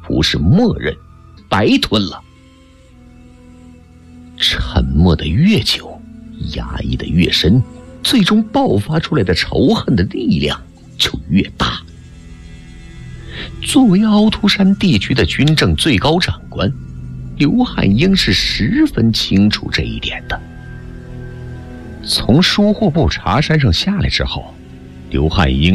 不是默认，白吞了。沉默的越久，压抑的越深，最终爆发出来的仇恨的力量就越大。作为凹凸山地区的军政最高长官，刘汉英是十分清楚这一点的。从输货部茶山上下来之后，刘汉英